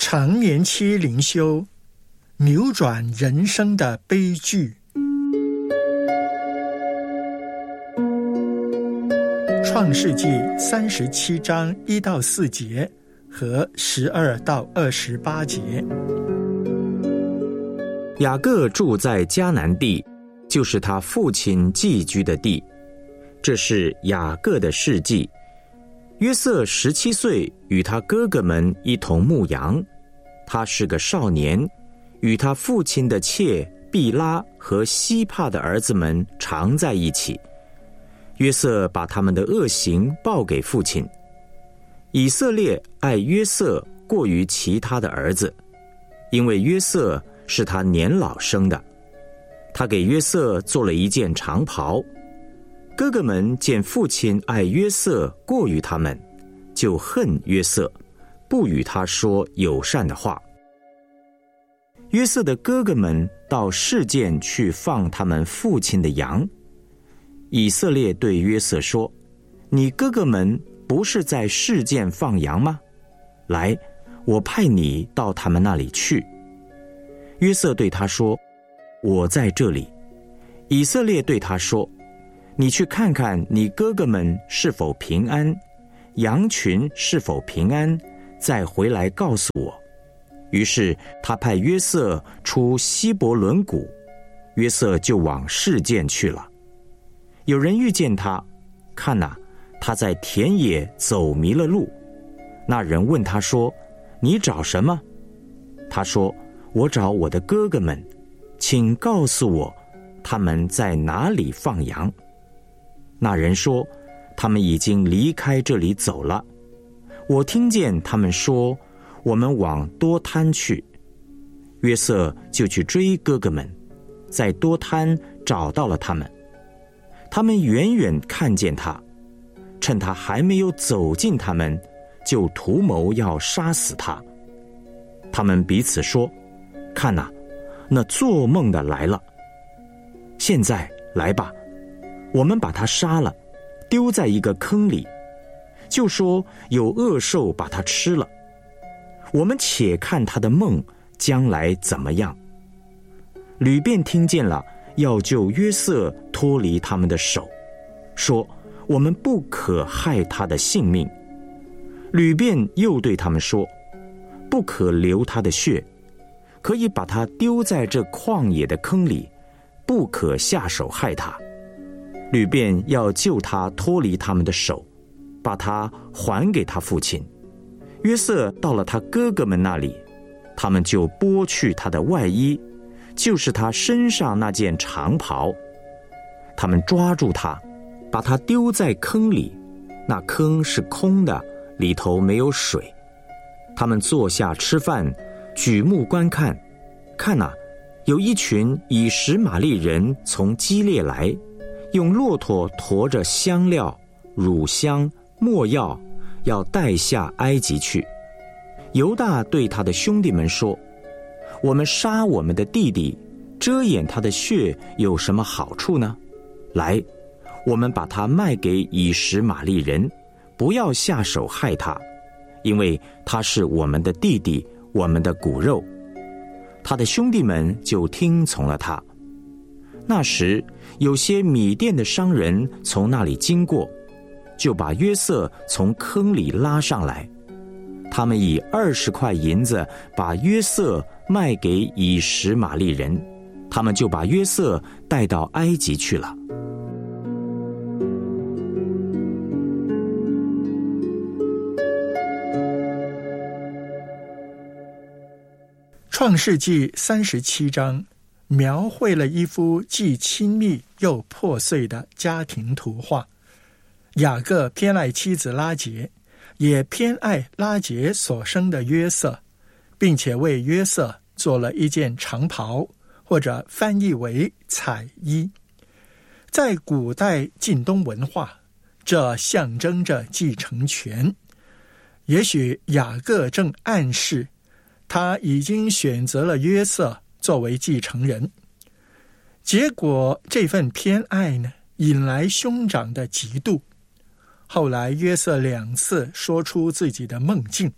长年期灵修，扭转人生的悲剧。创世纪37章1到4节和12到28节。 雅各住在迦南地，就是他父亲寄居的地。这是雅各的事迹。约瑟17岁，与他哥哥们一同牧羊。他是个少年，与他父亲的妾毕拉和西帕的儿子们常在一起。约瑟把他们的恶行报给父亲。以色列爱约瑟过于其他的儿子，因为约瑟是他年老生的。他给约瑟做了一件长袍。哥哥们见父亲爱约瑟过于他们，就恨约瑟，不与他说友善的话。约瑟的哥哥们到示剑去放他们父亲的羊。以色列对约瑟说：你哥哥们不是在示剑放羊吗？来，我派你到他们那里去。约瑟对他说：我在这里。以色列对他说：你去看看你哥哥们是否平安，羊群是否平安，再回来告诉我。于是他派约瑟出希伯伦谷，约瑟就往示剑去了。有人遇见他，看哪，他在田野走迷了路。那人问他说：你找什么？他说：我找我的哥哥们，请告诉我他们在哪里放羊。那人说：他们已经离开这里走了。我听见他们说，我们往多滩去。约瑟就去追哥哥们，在多滩找到了他们。他们远远看见他，趁他还没有走近他们，就图谋要杀死他。他们彼此说：看哪，那做梦的来了。现在来吧，我们把他杀了，丢在一个坑里，就说有恶兽把他吃了。我们且看他的梦将来怎么样。吕便听见了，要救约瑟脱离他们的手，说：我们不可害他的性命。吕便又对他们说：不可流他的血，可以把他丢在这旷野的坑里，不可下手害他。吕便要救他脱离他们的手，把他还给他父亲。约瑟到了他哥哥们那里，他们就剥去他的外衣，就是他身上那件长袍。他们抓住他，把他丢在坑里，那坑是空的，里头没有水。他们坐下吃饭，举目观看，看哪，有一群以实玛利人从基列来，用骆驼驮着香料、乳香、没药，要带下埃及去。犹大对他的兄弟们说：我们杀我们的弟弟，遮掩他的血有什么好处呢？来，我们把他卖给以实玛利人，不要下手害他，因为他是我们的弟弟，我们的骨肉。他的兄弟们就听从了他。那时有些米甸的商人从那里经过，就把约瑟从坑里拉上来。他们以20块银子把约瑟卖给以实玛利人，他们就把约瑟带到埃及去了。 创世纪37章描绘了一幅既亲密又破碎的家庭图画。雅各偏爱妻子拉结，也偏爱拉结所生的约瑟，并且为约瑟做了一件长袍，或者翻译为彩衣。在古代近东文化，这象征着继承权。也许雅各正暗示他已经选择了约瑟作为继承人。结果这份偏爱呢，引来兄长的嫉妒。后来约瑟2次说出自己的梦境，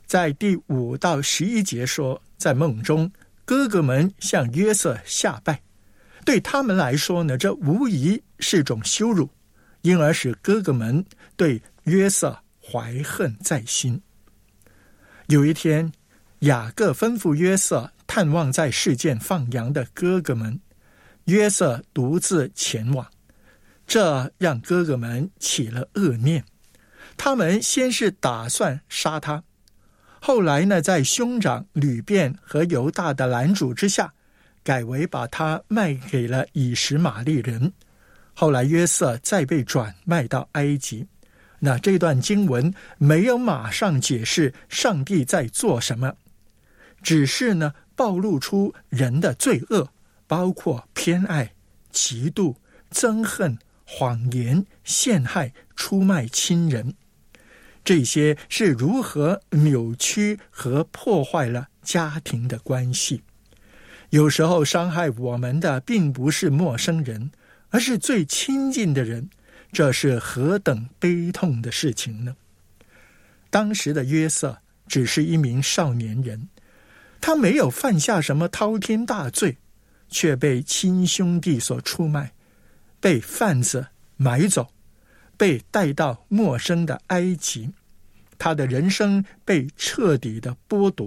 在第5到11节说，在梦中哥哥们向约瑟下拜，对他们来说呢，这无疑是种羞辱，因而使哥哥们对约瑟怀恨在心。有一天，雅各吩咐约瑟探望在示剑放羊的哥哥们，约瑟独自前往，这让哥哥们起了恶念。他们先是打算杀他，后来呢，在兄长吕便和犹大的拦阻之下，改为把他卖给了以实玛利人。后来约瑟再被转卖到埃及。那这段经文没有马上解释上帝在做什么，只是呢暴露出人的罪恶，包括偏爱、嫉妒、憎恨、谎言、陷害、出卖亲人。这些是如何扭曲和破坏了家庭的关系。有时候伤害我们的并不是陌生人，而是最亲近的人，这是何等悲痛的事情呢？当时的约瑟只是一名少年人，他没有犯下什么滔天大罪，却被亲兄弟所出卖，被贩子买走，被带到陌生的埃及。他的人生被彻底的剥夺，